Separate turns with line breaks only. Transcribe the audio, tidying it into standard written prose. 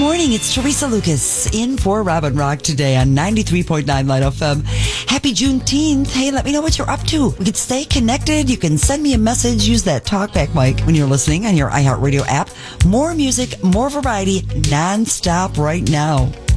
morning. It's Teresa Lucas in for Robin Rock today on 93.9 Light FM. Happy Juneteenth. Hey, let me know what you're up to. We can stay connected. You can send me a message. Use that talkback mic when you're listening on your iHeartRadio app. More music, more variety, nonstop right now.